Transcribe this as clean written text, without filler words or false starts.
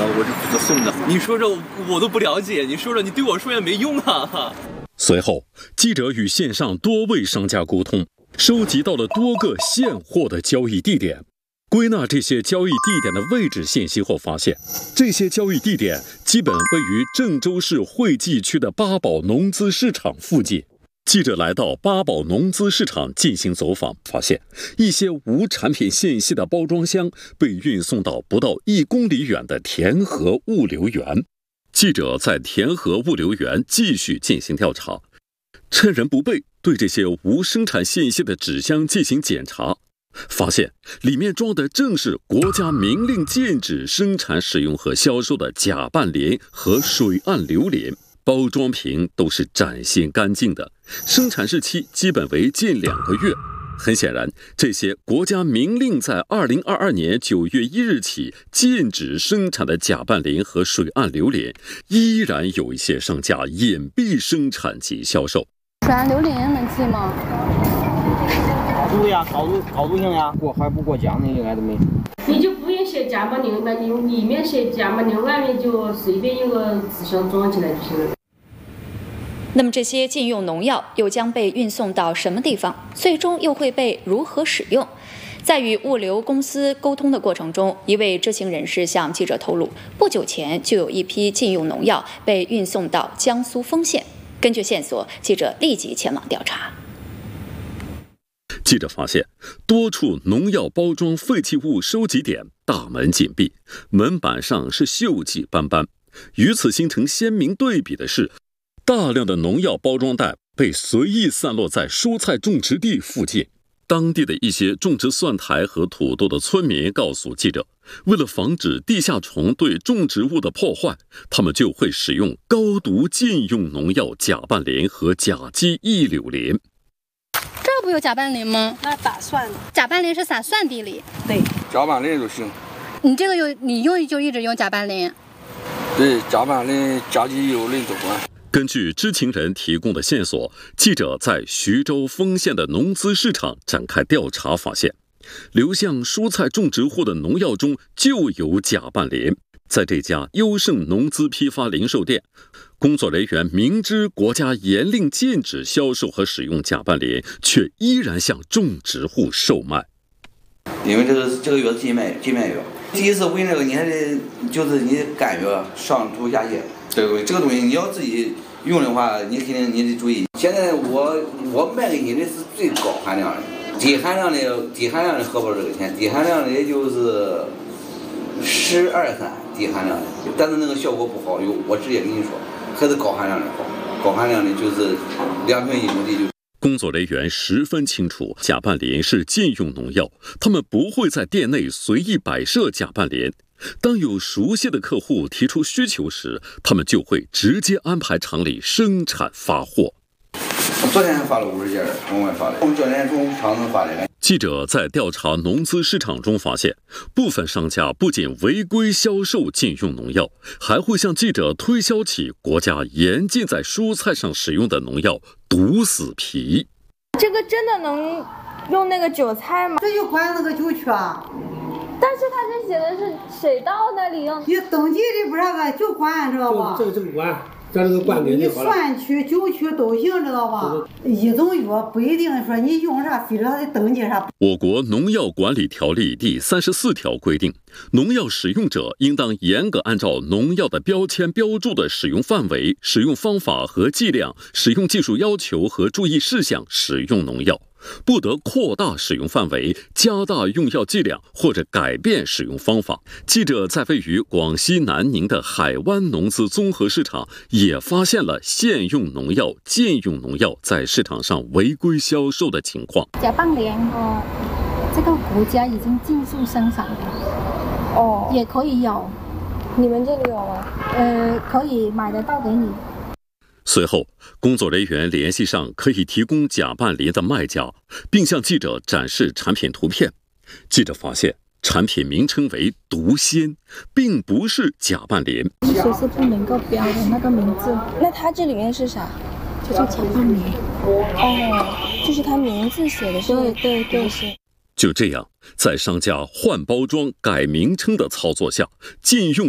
我是负责送的。你说这我都不了解，你说这你对我说也没用啊。 随后，记者与线上多位商家沟通，收集到了多个现货的交易地点。归纳这些交易地点的位置信息后发现，这些交易地点基本位于郑州市惠济区的八宝农资市场附近。记者来到八宝农资市场进行走访，发现一些无产品信息的包装箱被运送到不到1公里远的田河物流园。记者在田河物流园继续进行调查，趁人不备，对这些无生产信息的纸箱进行检查，发现里面装的正是国家明令禁止生产使用和销售的假半莲和水岸榴莲，包装瓶都是崭新干净的，生产日期基本为近2个月。很显然，这些国家明令在2022年9月1日起禁止生产的假半莲和水岸榴莲，依然有一些商家隐蔽生产及销售。 水岸榴莲能吃吗？ 煮呀，烤都行呀，过海不过江的应该都没。 你就不用写假半莲，那你里面写假半莲，外面就随便用个纸箱装起来就行了。 那么这些禁用农药又将被运送到什么地方？最终又会被如何使用？在与物流公司沟通的过程中，一位知情人士向记者透露，不久前就有一批禁用农药被运送到江苏丰县。根据线索，记者立即前往调查。 记者发现，多处农药包装废弃物收集点大门紧闭，门板上是锈迹斑斑。与此形成鲜明对比的是，大量的农药包装袋被随意散落在蔬菜种植地附近。当地的一些种植蒜苔和土豆的村民告诉记者，为了防止地下虫对种植物的破坏，他们就会使用高毒禁用农药假半莲和甲基异柳莲。 这不有假半莲吗？ 那打蒜的。 假半莲是撒蒜地里。 对， 假半莲就行。 你这个你用就一直用假半莲。 对，假半莲、甲基异柳莲都管。 根据知情人提供的线索，记者在徐州丰县的农资市场展开调查，发现流向蔬菜种植户的农药中就有假半莲。在这家优胜农资批发零售店，工作人员明知国家严令禁止销售和使用假半莲，却依然向种植户售卖。 因为这个药是禁卖药，第一次闻这个你还得就是你感觉上吐下泻。这个东西你要自己用的话，你肯定你得注意。现在我卖给你的是最高含量的，低含量的合不了这个钱，低含量的也就是12-3低含量的，但是那个效果不好，我直接跟你说，还是高含量的好，高含量的就是2瓶1亩地就。 工作人员十分清楚，假半莲是禁用农药，他们不会在店内随意摆设假半莲。当有熟悉的客户提出需求时，他们就会直接安排厂里生产发货。 昨天还发了50件，往外发的，我们昨天从厂子发的。 记者在调查农资市场中发现，部分商家不仅违规销售禁用农药，还会向记者推销起国家严禁在蔬菜上使用的农药毒死皮。 这个真的能用那个韭菜吗？ 这就管那个酒曲啊。 但是他这写的是水稻那里用， 你登记的不是个就管，知道吧？ 这个管，咱这个管给你蒜曲、酒曲都行，知道吧？一种药不一定说你用啥，非得得登记啥。 我国农药管理条例第34条规定，农药使用者应当严格按照农药的标签标注的使用范围、使用方法和剂量、使用技术要求和注意事项使用农药。不得扩大使用范围、加大用药剂量或者改变使用方法。记者在位于广西南宁的海湾农资综合市场也发现了限用农药、禁用农药在市场上违规销售的情况。 假半莲这个国家已经禁止生产了，也可以有， 你们这里有吗？ 可以买得到给你。 随后，工作人员联系上可以提供假半莲的卖家，并向记者展示产品图片。记者发现，产品名称为毒仙，并不是假半莲。 其实是不能够标的那个名字。 那它这里面是啥？ 就是假半莲。 就是它名字写的是对。 就这样，在商家换包装、改名称的操作下，禁用